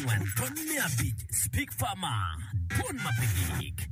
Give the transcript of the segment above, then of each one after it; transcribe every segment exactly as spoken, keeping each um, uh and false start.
bongwen ton mia bit speak farmer bon mapigik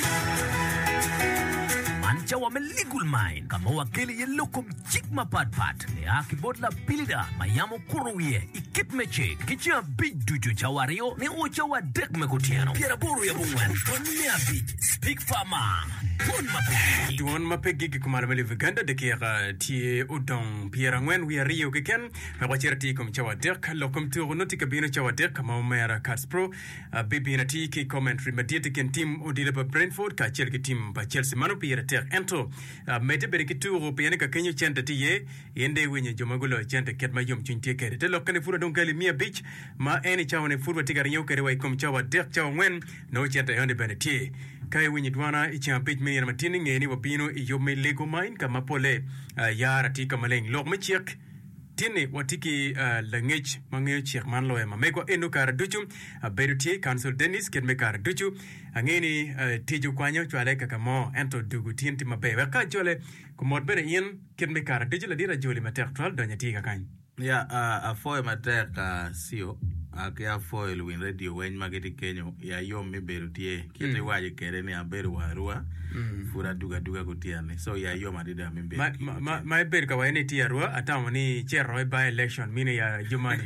Mancha wa legal mine kama wakili yelokum chik mapatpat le akibodla pilida mayamo kuruye ikip meche kichia big duju chawario ne ucha wa dek mekutiano piera boru ya bongwen ton mia bit speak farmer bon mapigik Duan mapigik kumara meli viganda de kira tie udong piera ngwen wi rio keken na wachirati kum chawa dek lokum tu noti kabino chawa dek kama mera Cats Pro bibi na tiki commentary mediate ken team odile pa Brentford ka cherki team pa Chelsea manu piera tek ento mete beriki tu rupiani ka kenyo chente tiye yende wenye jomagulo chente ket mayom chuntie kere te lokane fura don kali mia beach ma eni chawa ne fura tigari nyo kere wa ikum chawa dek chawa ngwen no chente yonde benetie kai wenye dwana ichi ampich meni na matini ngeni wapino iyo me lego mine kama pole yara tika maleng lok me chek tini watiki langech mangeo chek man loe mamekwa enu kara duchu berutie council Dennis ketme kara duchu angeni tiju kwanyo chwale kakamo ento dugu tinti mabe waka jole kumot bere yin ketme kara duchu la dira joli matek twal donya tika kany ya a foe matek sio ake a foe luwin radio wen mageti kenyo ya yom me berutie kite waje kere ni aberu warua fura duga duga kutiane so ya yom adida me beru ma ma ma beru ka wene ti arua atama ni chero by election mini ya jumani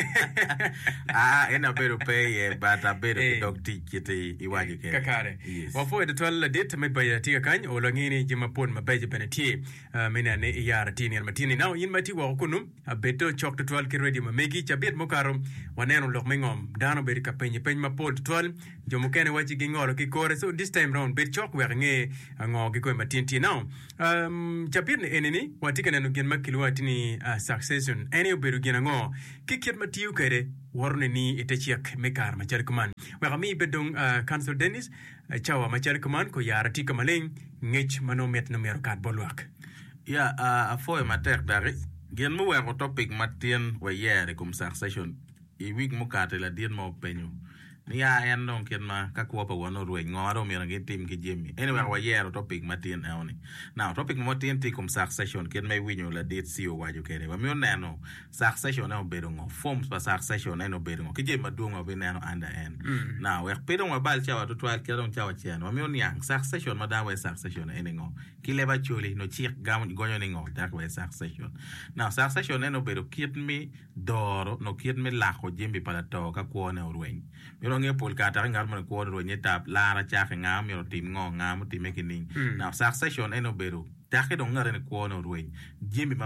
ah ena beru pay but a beru dokti kite iwaje kere kakare wa foe de twal dit me bay tika kany olangini jima pon mabeje benetie mena ne yara tini matini now yin mati wa kunum beto chok to twal ke radio mamegi chabet mokaro waneno lok mengom dano beri ka penye penye mapol twal jomukene wachi gingolo ki kore so this time round beri chok wer nge ngo gi ko matinti now um chabet ne eneni watika nenu gen makilu watini uh, succession eni oberu gen ngo kikiet matiu kere warne ni itechiak mekar machal kuman wer mi bedong uh, council Dennis uh, chawa machal kuman ko yara tika maleng ngech manomet no mer kat bolwak ya a foe matek dari gen mu wer topic matien we yere kum succession I week mukate la dien mo penyo ni ya en don ken ma ka ko pa wono ruwe ngoro mi ngi tim ki jemi anyway wa yero topic matien awni now topic matien ti kum succession ken me winyo la date si o waju kere wa mi oneno succession no bedo ngo forms pa succession no bedo ngo ki jema dungo be neno under end now we pedo wa bal chawa to twal ke don chawa chen wa mi on yang succession madam we succession ene ngo ki leba chuli no chik gam gonyo ni ngo dak we succession now succession no bedo kit mi doro no kit mi la ko jembi pala to ka ko ne ruwen mi nge pol kata ngar man ko ro nyeta lara cha ngam yo tim ngo ngam tim ekini now succession eno beru take do ngare ne ko no ruwen jimbi